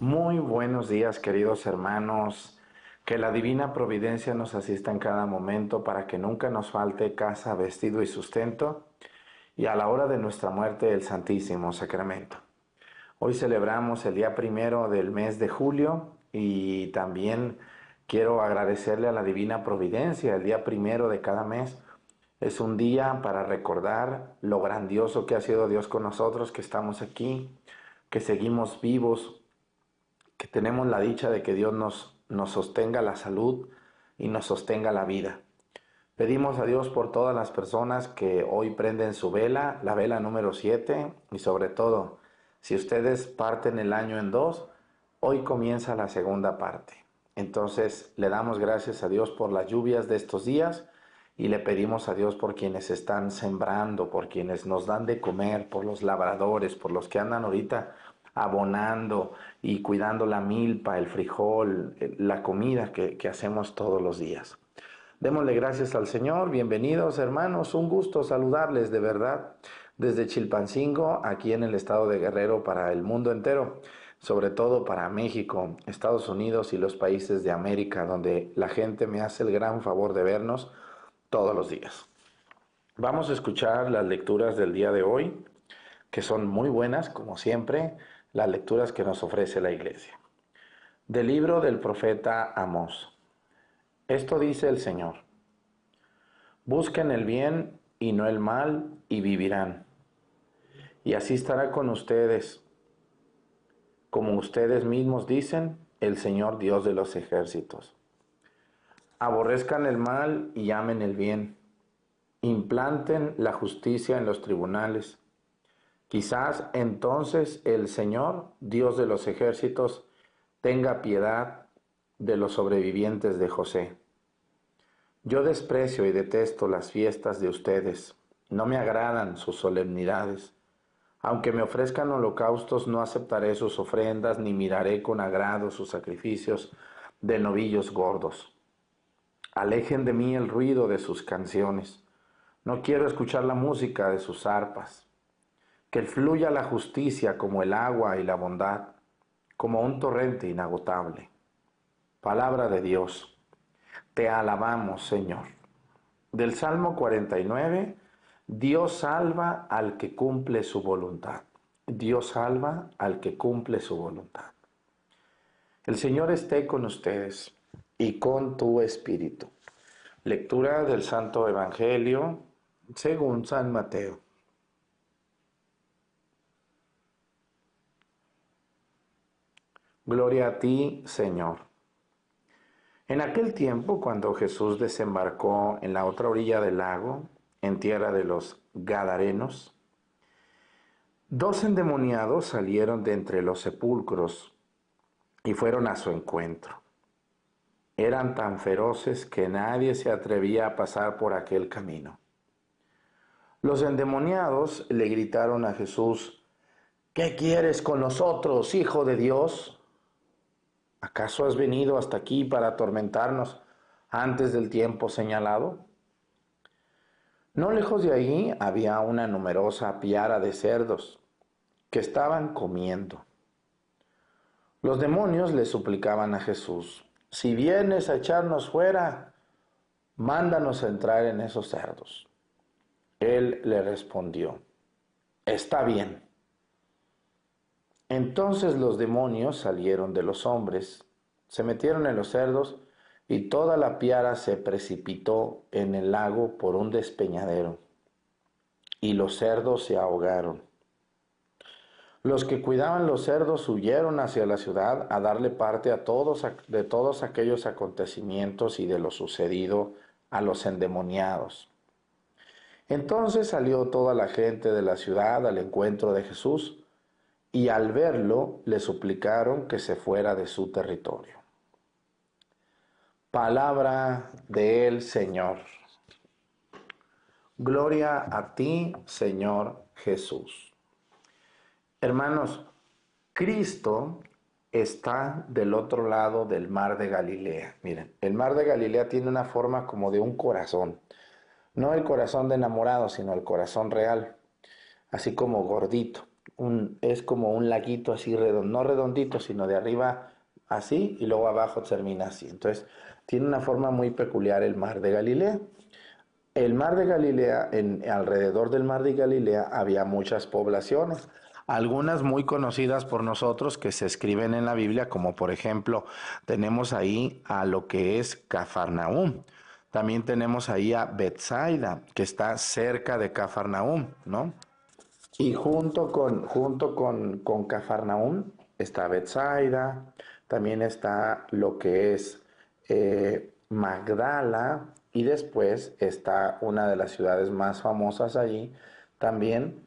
Muy buenos días, queridos hermanos. Que la divina providencia nos asista en cada momento para que nunca nos falte casa, vestido y sustento, y a la hora de nuestra muerte el Santísimo Sacramento. Hoy celebramos el día primero del mes de julio y también quiero agradecerle a la divina providencia. El día primero de cada mes es un día para recordar lo grandioso que ha sido Dios con nosotros, que estamos aquí, que seguimos vivos, que tenemos la dicha de que Dios nos sostenga la salud y nos sostenga la vida. Pedimos a Dios por todas las personas que hoy prenden su vela, la vela número 7, y sobre todo, si ustedes parten el año en dos, hoy comienza la segunda parte. Entonces le damos gracias a Dios por las lluvias de estos días y le pedimos a Dios por quienes están sembrando, por quienes nos dan de comer, por los labradores, por los que andan ahorita abonando y cuidando la milpa, el frijol, la comida que hacemos todos los días. Démosle gracias al Señor. Bienvenidos, hermanos, un gusto saludarles de verdad desde Chilpancingo, aquí en el estado de Guerrero, para el mundo entero, sobre todo para México, Estados Unidos y los países de América, donde la gente me hace el gran favor de vernos todos los días. Vamos a escuchar las lecturas del día de hoy, que son muy buenas, como siempre, las lecturas que nos ofrece la Iglesia. Del libro del profeta Amós. Esto dice el Señor: busquen el bien y no el mal, y vivirán. Y así estará con ustedes. Como ustedes mismos dicen, el Señor Dios de los ejércitos. Aborrezcan el mal y amen el bien. Implanten la justicia en los tribunales. Quizás entonces el Señor, Dios de los ejércitos, tenga piedad de los sobrevivientes de José. Yo desprecio y detesto las fiestas de ustedes. No me agradan sus solemnidades. Aunque me ofrezcan holocaustos, no aceptaré sus ofrendas, ni miraré con agrado sus sacrificios de novillos gordos. Alejen de mí el ruido de sus canciones. No quiero escuchar la música de sus arpas. Que fluya la justicia como el agua y la bondad, como un torrente inagotable. Palabra de Dios. Te alabamos, Señor. Del Salmo 49, Dios salva al que cumple su voluntad. Dios salva al que cumple su voluntad. El Señor esté con ustedes y con tu espíritu. Lectura del Santo Evangelio según San Mateo. Gloria a ti, Señor. En aquel tiempo, cuando Jesús desembarcó en la otra orilla del lago, en tierra de los Gadarenos, dos endemoniados salieron de entre los sepulcros y fueron a su encuentro. Eran tan feroces que nadie se atrevía a pasar por aquel camino. Los endemoniados le gritaron a Jesús: ¿qué quieres con nosotros, Hijo de Dios? ¿Acaso has venido hasta aquí para atormentarnos antes del tiempo señalado? No lejos de allí había una numerosa piara de cerdos que estaban comiendo. Los demonios le suplicaban a Jesús: si vienes a echarnos fuera, mándanos a entrar en esos cerdos. Él le respondió: está bien. Entonces los demonios salieron de los hombres, se metieron en los cerdos, y toda la piara se precipitó en el lago por un despeñadero, y los cerdos se ahogaron. Los que cuidaban los cerdos huyeron hacia la ciudad a darle parte de todos aquellos acontecimientos y de lo sucedido a los endemoniados. Entonces salió toda la gente de la ciudad al encuentro de Jesús, y al verlo le suplicaron que se fuera de su territorio. Palabra del Señor. Gloria a ti, Señor Jesús. Hermanos, Cristo está del otro lado del mar de Galilea. Miren, el mar de Galilea tiene una forma como de un corazón. No el corazón de enamorado, sino el corazón real, así como gordito. es como un laguito así redondo, no redondito, sino de arriba así y luego abajo termina así. Entonces, tiene una forma muy peculiar el mar de Galilea. El mar de Galilea, alrededor del mar de Galilea había muchas poblaciones, algunas muy conocidas por nosotros que se escriben en la Biblia, como por ejemplo tenemos ahí a lo que es Cafarnaúm. También tenemos ahí a Betsaida, que está cerca de Cafarnaúm, ¿no? Y junto con Cafarnaúm está Betsaida, también está lo que es Magdala, y después está una de las ciudades más famosas allí también,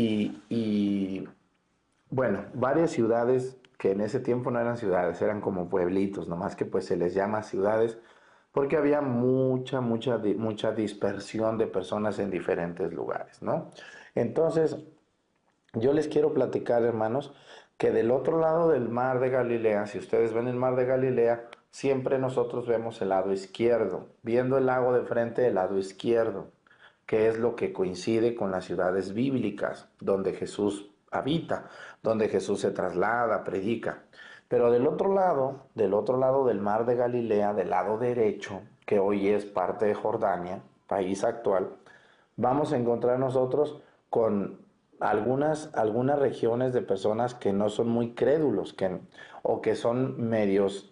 y bueno, varias ciudades que en ese tiempo no eran ciudades, eran como pueblitos, nomás que pues se les llama ciudades porque había mucha dispersión de personas en diferentes lugares, ¿no? Entonces, yo les quiero platicar, hermanos, que del otro lado del mar de Galilea, si ustedes ven el mar de Galilea, siempre nosotros vemos el lado izquierdo, viendo el lago de frente del lado izquierdo, que es lo que coincide con las ciudades bíblicas, donde Jesús habita, donde Jesús se traslada, predica. Pero del otro lado del mar de Galilea, del lado derecho, que hoy es parte de Jordania, país actual, vamos a encontrar nosotros con algunas regiones de personas que no son muy crédulos, o que son medios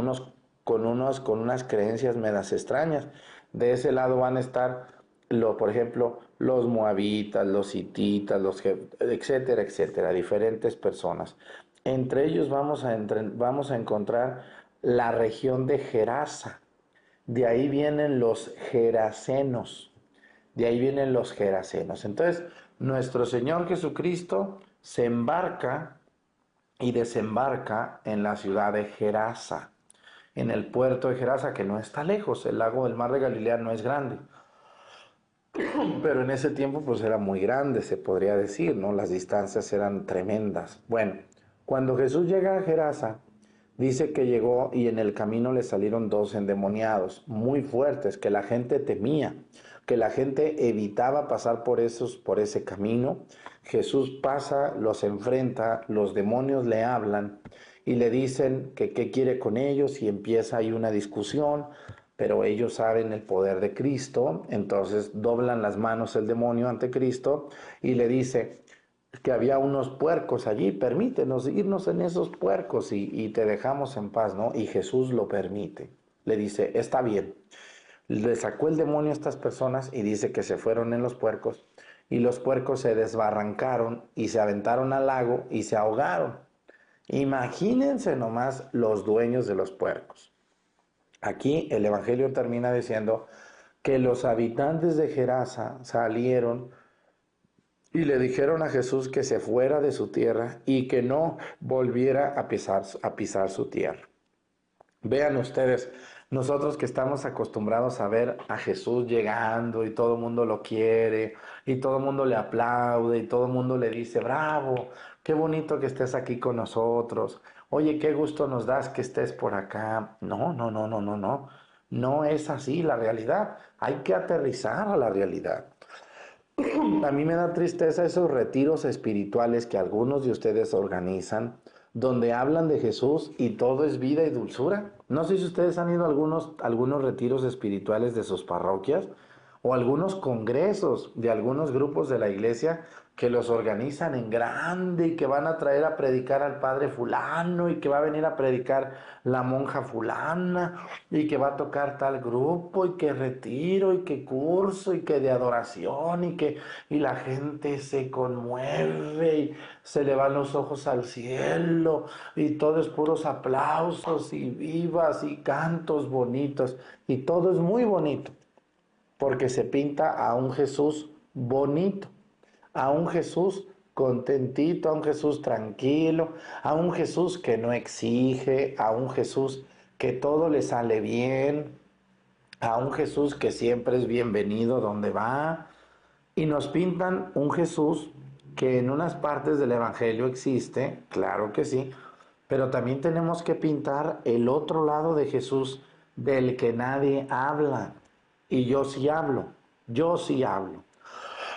con unas creencias medias extrañas. De ese lado van a estar, por ejemplo, los moabitas, los hititas, etcétera, etcétera, diferentes personas. Entre ellos vamos a encontrar la región de Gerasa. De ahí vienen los gerasenos. De ahí vienen los gerasenos. Entonces, nuestro Señor Jesucristo se embarca y desembarca en la ciudad de Gerasa, en el puerto de Gerasa, que no está lejos. El lago del mar de Galilea no es grande, pero en ese tiempo pues era muy grande, se podría decir, ¿no? Las distancias eran tremendas. Bueno, cuando Jesús llega a Gerasa, dice que llegó y en el camino le salieron dos endemoniados muy fuertes que la gente temía, que la gente evitaba pasar por ese camino. Jesús pasa, los enfrenta, los demonios le hablan y le dicen que qué quiere con ellos, y empieza ahí una discusión, pero ellos saben el poder de Cristo, entonces doblan las manos el demonio ante Cristo y le dice que había unos puercos allí, permítenos irnos en esos puercos y te dejamos en paz, ¿no? Y Jesús lo permite, le dice, está bien. Le sacó el demonio a estas personas y dice que se fueron en los puercos, y los puercos se desbarrancaron y se aventaron al lago y se ahogaron. Imagínense nomás los dueños de los puercos. Aquí el Evangelio termina diciendo que los habitantes de Gerasa salieron y le dijeron a Jesús que se fuera de su tierra y que no volviera a pisar su tierra. Vean ustedes, nosotros que estamos acostumbrados a ver a Jesús llegando y todo el mundo lo quiere y todo el mundo le aplaude y todo el mundo le dice, bravo, qué bonito que estés aquí con nosotros. Oye, qué gusto nos das que estés por acá. No, no, no, no, no, no. No es así la realidad. Hay que aterrizar a la realidad. A mí me da tristeza esos retiros espirituales que algunos de ustedes organizan, donde hablan de Jesús y todo es vida y dulzura. No sé si ustedes han ido a algunos retiros espirituales de sus parroquias, o algunos congresos de algunos grupos de la iglesia que los organizan en grande y que van a traer a predicar al padre fulano y que va a venir a predicar la monja fulana y que va a tocar tal grupo y que retiro y que curso y que de adoración y la gente se conmueve y se le van los ojos al cielo y todo es puros aplausos y vivas y cantos bonitos y todo es muy bonito, porque se pinta a un Jesús bonito, a un Jesús contentito, a un Jesús tranquilo, a un Jesús que no exige, a un Jesús que todo le sale bien, a un Jesús que siempre es bienvenido donde va. Y nos pintan un Jesús que en unas partes del Evangelio existe, claro que sí, pero también tenemos que pintar el otro lado de Jesús del que nadie habla. Y yo sí hablo, yo sí hablo.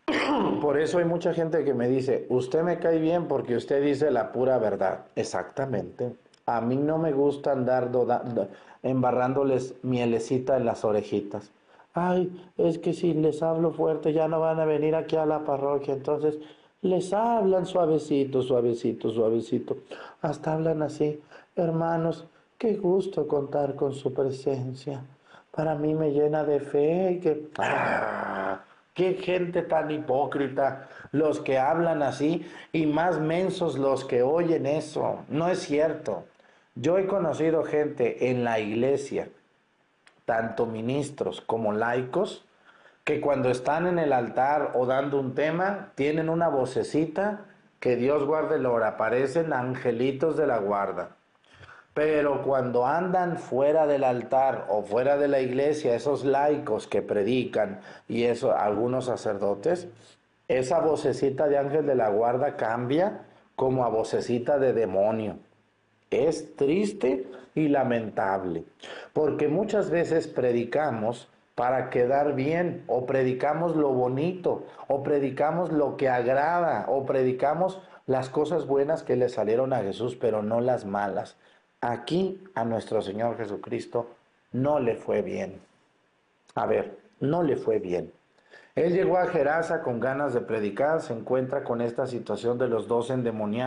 Por eso hay mucha gente que me dice, usted me cae bien porque usted dice la pura verdad. Exactamente. A mí no me gusta andar embarrándoles mielecita en las orejitas. Ay, es que si les hablo fuerte ya no van a venir aquí a la parroquia. Entonces les hablan suavecito, suavecito, suavecito. Hasta hablan así. Hermanos, qué gusto contar con su presencia. Para mí me llena de fe y que... ¡Ah! ¡Qué gente tan hipócrita! Los que hablan así y más mensos los que oyen eso. No es cierto. Yo he conocido gente en la iglesia, tanto ministros como laicos, que cuando están en el altar o dando un tema, tienen una vocecita que Dios guarde la hora, parecen angelitos de la guarda. Pero cuando andan fuera del altar o fuera de la iglesia, esos laicos que predican y eso, algunos sacerdotes, esa vocecita de ángel de la guarda cambia como a vocecita de demonio. Es triste y lamentable, porque muchas veces predicamos para quedar bien, o predicamos lo bonito, o predicamos lo que agrada, o predicamos las cosas buenas que le salieron a Jesús, pero no las malas. Aquí a nuestro Señor Jesucristo no le fue bien. A ver, no le fue bien. Él llegó a Gerasa con ganas de predicar, se encuentra con esta situación de los dos endemoniados.